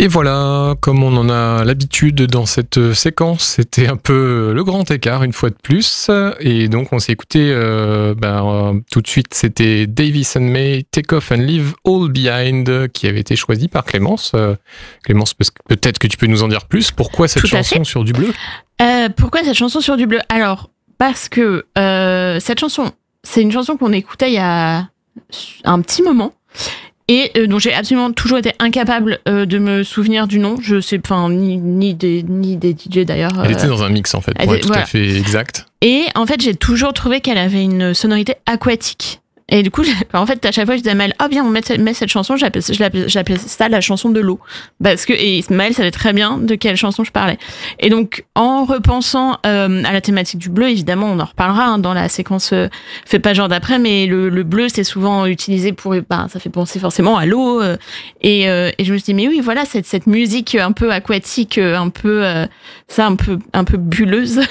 Et voilà, comme on en a l'habitude dans cette séquence, c'était un peu le grand écart une fois de plus. Et donc on s'est écouté tout de suite, c'était Davis and May, Take Off and Leave All Behind, qui avait été choisi par Clémence. Clémence, peut-être que tu peux nous en dire plus. Pourquoi cette chanson sur du bleu ? Pourquoi cette chanson sur du bleu ? Alors, parce que cette chanson, c'est une chanson qu'on écoutait il y a un petit moment. Et dont j'ai absolument toujours été incapable de me souvenir du nom. Je sais, ni des DJ d'ailleurs. Elle était dans un mix en fait, pour être tout à fait exact. Et en fait, j'ai toujours trouvé qu'elle avait une sonorité aquatique. Et du coup, en fait, à chaque fois, je disais à Maëlle, bien, on met cette chanson, j'appelais ça la chanson de l'eau. Et Maëlle savait très bien de quelle chanson je parlais. Et donc, en repensant à la thématique du bleu, évidemment, on en reparlera dans la séquence Fais pas genre d'après, mais le bleu, c'est souvent utilisé pour, ça fait penser forcément à l'eau. Et je me suis dit, mais oui, voilà, cette musique un peu aquatique, un peu bulleuse.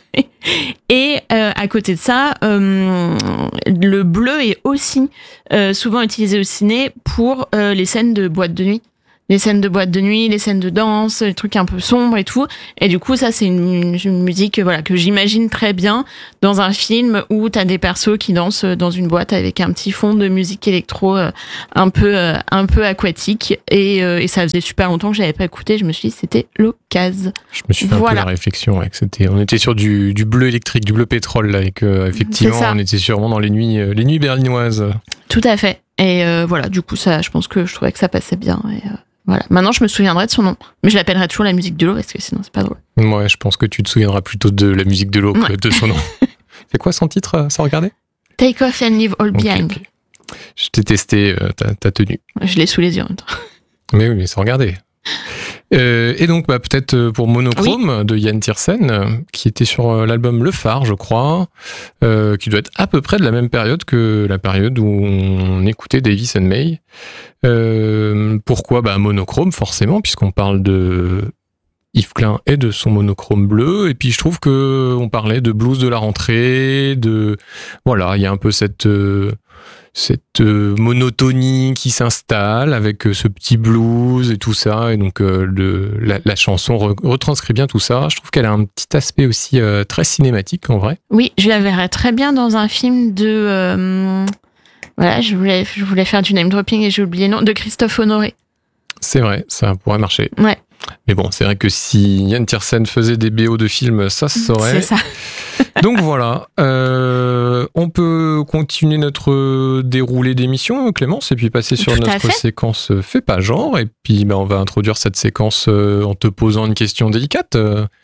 Et à côté de ça, le bleu est aussi souvent utilisé au ciné pour les scènes de boîte de nuit. Les scènes de danse, les trucs un peu sombres et tout. Et du coup, ça, c'est une musique que j'imagine très bien dans un film où t'as des persos qui dansent dans une boîte avec un petit fond de musique électro un peu aquatique. Et ça faisait super longtemps que j'avais pas écouté. Je me suis dit, c'était l'occasion. Je me suis fait un peu la réflexion. On était sur du bleu électrique, du bleu pétrole, là, et effectivement, on était sûrement dans les nuits berlinoises. Tout à fait. Et voilà, du coup, ça, je pense que je trouvais que ça passait bien. Et voilà. Maintenant, je me souviendrai de son nom. Mais je l'appellerai toujours la musique de l'eau, parce que sinon, c'est pas drôle. Ouais, je pense que tu te souviendras plutôt de la musique de l'eau que de son nom. C'est quoi son titre, sans regarder ? Take Off and Leave All Behind. Okay. Je t'ai testé ta tenue. Je l'ai sous les yeux en même temps. Mais oui, mais sans regarder. Et donc, peut-être pour Monochrome de Yann Tiersen, qui était sur l'album Le Phare, je crois, qui doit être à peu près de la même période que la période où on écoutait Davis and May. Pourquoi Monochrome, forcément, puisqu'on parle de Yves Klein et de son monochrome bleu. Et puis, je trouve qu'on parlait de blues de la rentrée, voilà, il y a un peu cette monotonie qui s'installe avec ce petit blues et tout ça, et donc la chanson retranscrit bien tout ça. Je trouve qu'elle a un petit aspect aussi très cinématique en vrai. Oui, je la verrais très bien dans un film de je voulais faire du name dropping et j'ai oublié le nom, de Christophe Honoré. C'est vrai, ça pourrait marcher. Ouais. Mais bon, c'est vrai que si Yann Tiersen faisait des BO de films, ça se saurait. C'est ça. Donc voilà, on peut continuer notre déroulé d'émission, Clémence, et puis passer sur notre séquence Fais pas genre. Et puis on va introduire cette séquence en te posant une question délicate.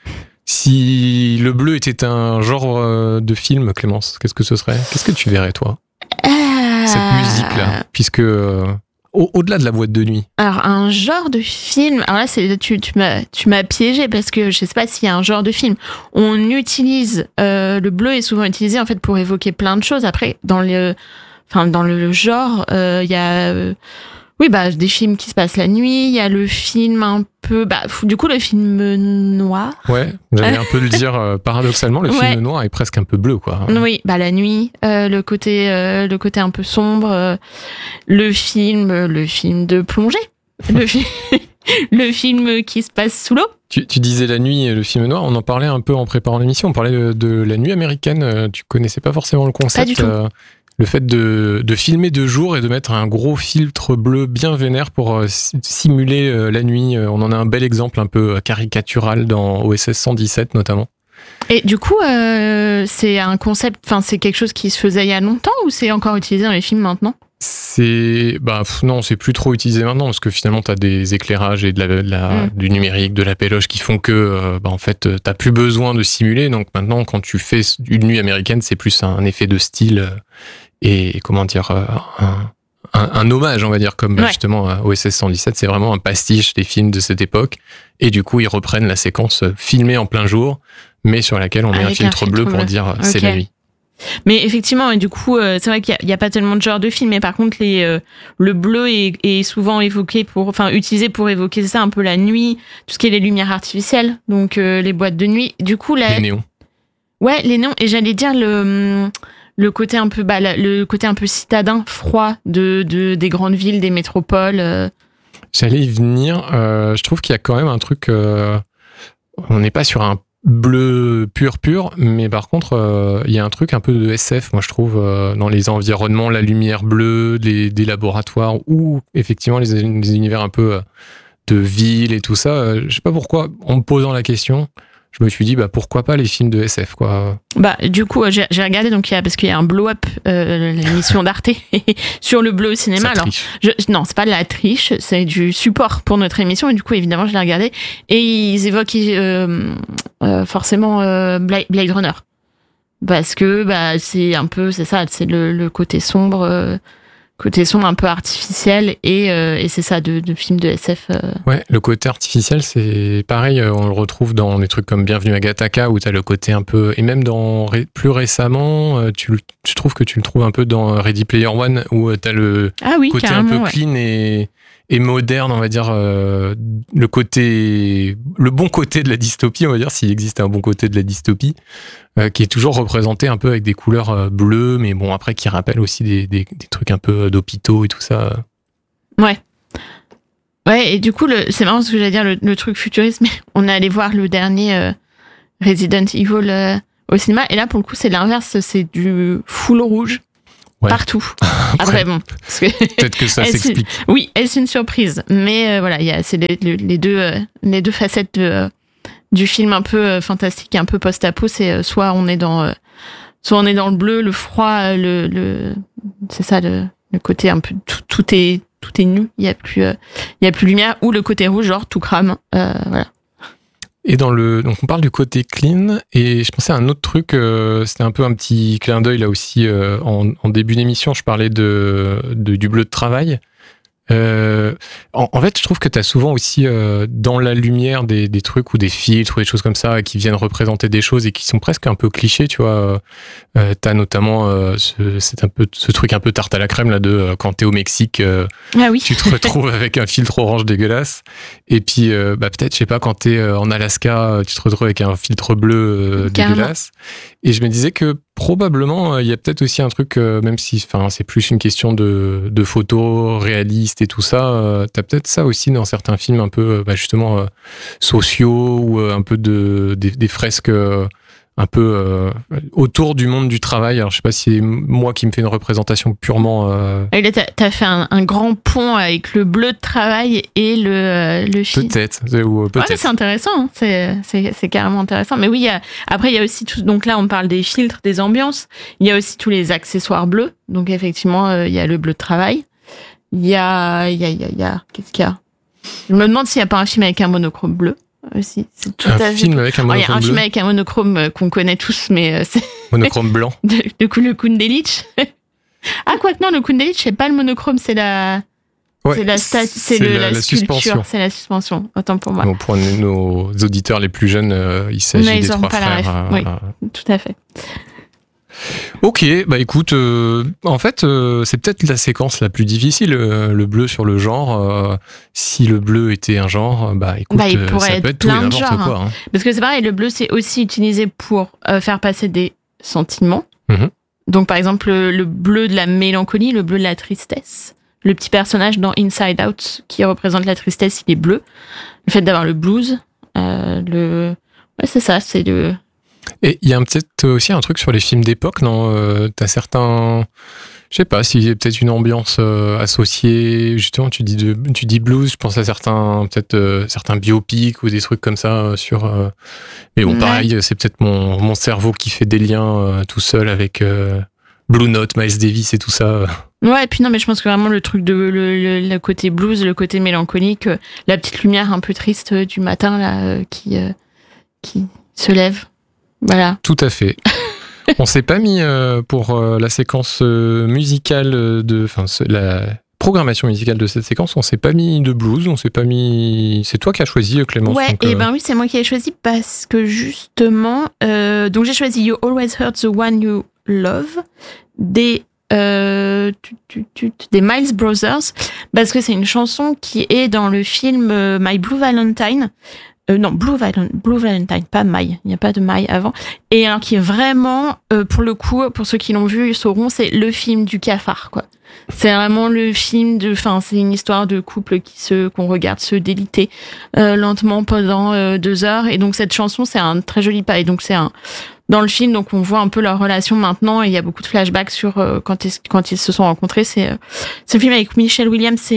Si le bleu était un genre de film, Clémence, qu'est-ce que ce serait ? Qu'est-ce que tu verrais, toi ? Cette musique-là, puisque... Au-delà de la boîte de nuit. Alors, un genre de film... Alors là, tu m'as piégé parce que je sais pas s'il y a un genre de film. On utilise... le bleu est souvent utilisé en fait pour évoquer plein de choses. Après, dans le genre, il y a... des films qui se passent la nuit. Il y a le film un peu... du coup, le film noir. Ouais, j'allais un peu le dire paradoxalement. Le film noir est presque un peu bleu, quoi. Oui, la nuit, le côté un peu sombre. Le film de plongée. Le film qui se passe sous l'eau. Tu disais la nuit et le film noir. On en parlait un peu en préparant l'émission. On parlait de la nuit américaine. Tu connaissais pas forcément le concept. Pas du tout. Le fait de filmer de jour et de mettre un gros filtre bleu bien vénère pour simuler la nuit. On en a un bel exemple un peu caricatural dans OSS 117 notamment. Et du coup, c'est un concept, c'est quelque chose qui se faisait il y a longtemps ou c'est encore utilisé dans les films maintenant ? Non, c'est plus trop utilisé maintenant parce que finalement t'as des éclairages et du numérique, de la péloche qui font que en fait t'as plus besoin de simuler. Donc maintenant quand tu fais une nuit américaine, c'est plus un effet de style et comment dire un hommage, on va dire, comme justement OSS 117, c'est vraiment un pastiche des films de cette époque. Et du coup ils reprennent la séquence filmée en plein jour, mais sur laquelle on met un filtre bleu pour dire c'est la nuit. Mais effectivement, et du coup, c'est vrai qu'il y a pas tellement de genres de films, mais par contre, le bleu est souvent utilisé pour évoquer ça un peu la nuit, tout ce qui est les lumières artificielles, donc les boîtes de nuit. Du coup, les néons. Ouais, les néons. Et j'allais dire le côté un peu le côté un peu citadin, froid des grandes villes, des métropoles. J'allais y venir. Je trouve qu'il y a quand même un truc. On n'est pas sur un bleu pur, mais par contre, il y a un truc un peu de SF, moi je trouve, dans les environnements, la lumière bleue, des laboratoires, ou effectivement les univers un peu de ville et tout ça. Je sais pas pourquoi, en me posant la question, je me suis dit pourquoi pas les films de SF, quoi. Du coup, j'ai regardé, donc parce qu'il y a un blow-up, l'émission d'Arte sur le bleu au cinéma. Alors, non, c'est pas de la triche, c'est du support pour notre émission, et du coup, évidemment, je l'ai regardé, et ils évoquent forcément Blade Runner, parce que c'est un peu, c'est ça, c'est le côté sombre. Côté son un peu artificiel et c'est ça de films de SF. Ouais, le côté artificiel, c'est pareil, on le retrouve dans des trucs comme Bienvenue à Gattaca où t'as le côté un peu, et même dans plus récemment, je trouve que tu le trouves un peu dans Ready Player One où t'as le côté un peu clean et moderne, on va dire, le bon côté de la dystopie, on va dire, s'il existe un bon côté de la dystopie, qui est toujours représenté un peu avec des couleurs bleues, mais bon, après, qui rappellent aussi des trucs un peu d'hôpitaux et tout ça. Ouais. Ouais, et du coup, c'est marrant ce que j'allais dire, le truc futuriste, mais on est allé voir le dernier Resident Evil au cinéma, et là, pour le coup, c'est l'inverse, c'est du full rouge. Ouais. Partout. Après, bon. Peut-être que ça s'explique. Oui, est-ce une surprise? Mais voilà, c'est les deux facettes du film un peu fantastique, un peu post-apo. C'est soit on est dans le bleu, le froid, c'est ça, le côté un peu tout est nu. Il y a plus lumière, ou le côté rouge, genre tout crame. Voilà. Et donc on parle du côté clean, et je pensais à un autre truc, c'était un peu un petit clin d'œil là aussi, en début d'émission, je parlais du bleu de travail. En fait, je trouve que tu as souvent aussi dans la lumière des trucs ou des filtres ou des choses comme ça qui viennent représenter des choses et qui sont presque un peu clichés, tu vois. T'as notamment ce truc un peu tarte à la crème là de quand t'es au Mexique, tu te retrouves avec un filtre orange dégueulasse, et puis peut-être, je sais pas, quand t'es en Alaska, tu te retrouves avec un filtre bleu dégueulasse. Et je me disais que probablement il y a peut-être aussi un truc, même si c'est plus une question de photos réalistes et tout ça, t'as peut-être ça aussi dans certains films un peu justement sociaux, ou un peu des fresques un peu autour du monde du travail. Alors je sais pas si c'est moi qui me fais une représentation purement... Et là t'as fait un grand pont avec le bleu de travail et le film. Peut-être. Ouais, c'est intéressant, hein. C'est carrément intéressant. Mais oui, après il y a aussi tout, donc là on parle des filtres, des ambiances, il y a aussi tous les accessoires bleus, donc effectivement il y a le bleu de travail, il y a qu'est-ce qu'il y a? Je me demande s'il n'y a pas un film avec un monochrome bleu aussi. C'est tout un film avec un monochrome bleu. Un film avec un monochrome qu'on connaît tous, mais c'est monochrome blanc. Le Kundelich. Ah, quoique non, le Kundelich, c'est pas le monochrome, c'est la... Ouais, la sculpture, suspension. C'est la suspension, autant pour moi. Bon, pour nos auditeurs les plus jeunes, il s'agit des trois frères. Oui, tout à fait. Ok, écoute, en fait, c'est peut-être la séquence la plus difficile, le bleu sur le genre. Si le bleu était un genre, écoute, ça peut être tout et n'importe quoi. Hein. Parce que c'est pareil, le bleu, c'est aussi utilisé pour faire passer des sentiments. Mm-hmm. Donc, par exemple, le bleu de la mélancolie, le bleu de la tristesse. Le petit personnage dans Inside Out qui représente la tristesse, il est bleu. Le fait d'avoir le blues, ouais, c'est ça, c'est le... Et il y a peut-être aussi un truc sur les films d'époque, non? T'as certains... Je sais pas s'il y a peut-être une ambiance associée. Justement, tu dis blues, je pense à certains biopics ou des trucs comme ça sur... Mais bon, pareil, c'est peut-être mon cerveau qui fait des liens tout seul avec Blue Note, Miles Davis et tout ça. Ouais, et puis non, mais je pense que vraiment le truc de le côté blues, le côté mélancolique, la petite lumière un peu triste du matin là, qui se lève. Voilà. Tout à fait. On s'est pas mis pour la séquence musicale la programmation musicale de cette séquence, on s'est pas mis de blues, on s'est pas mis... C'est toi qui as choisi, Clémence. Ouais, donc, oui, c'est moi qui ai choisi parce que justement, donc j'ai choisi You Always Hurt the One You Love des Miles Brothers, parce que c'est une chanson qui est dans le film My Blue Valentine. Non, Blue Valentine, pas My. Il n'y a pas de My avant. Et alors qui est vraiment, pour le coup, pour ceux qui l'ont vu, ils sauront, c'est le film du cafard, quoi. C'est vraiment le film c'est une histoire de couple qu'on regarde se déliter lentement pendant 2 heures. Et donc cette chanson, c'est un très joli pas. Et donc dans le film, donc on voit un peu leur relation maintenant. Et il y a beaucoup de flashbacks sur quand ils se sont rencontrés. C'est un film avec Michelle Williams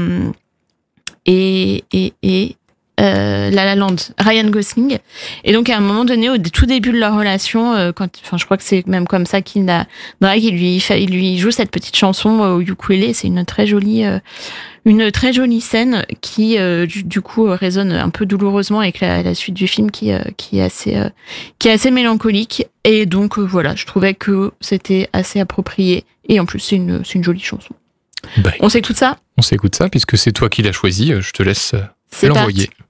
et La La Land, Ryan Gosling. Et donc à un moment donné, au tout début de leur relation, je crois que c'est même comme ça qu'il lui joue cette petcette chanson au ukulélé. C'est une très jolie scène qui du coup résonne un peu douloureusement avec la suite du film qui est assez mélancolique. Et donc voilà, je trouvais que c'était assez approprié. Et en plus, c'est une jolie chanson. On s'écoute ça ? On s'écoute ça puisque c'est toi qui l'as choisi. Je te laisse l'envoyer. Parti.